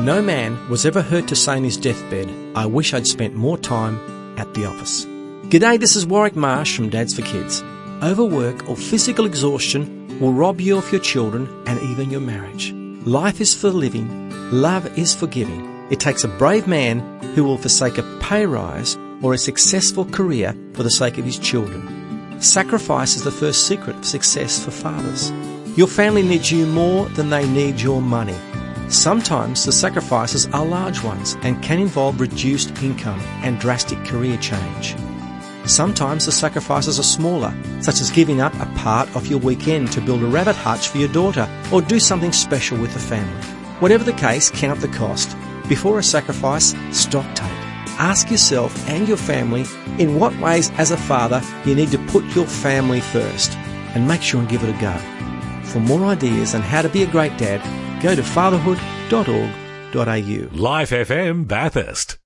No man was ever heard to say on his deathbed, "I wish I'd spent more time at the office." G'day, this is Warwick Marsh from Dads for Kids. Overwork or physical exhaustion will rob you of your children and even your marriage. Life is for living, love is for giving. It takes a brave man who will forsake a pay rise or a successful career for the sake of his children. Sacrifice is the first secret of success for fathers. Your family needs you more than they need your money. Sometimes the sacrifices are large ones and can involve reduced income and drastic career change. Sometimes the sacrifices are smaller, such as giving up a part of your weekend to build a rabbit hutch for your daughter or do something special with the family. Whatever the case, count the cost. Before a sacrifice, stock take. Ask yourself and your family in what ways as a father you need to put your family first, and make sure and give it a go. For more ideas on how to be a great dad, go to fatherhood.org.au. Life FM Bathurst.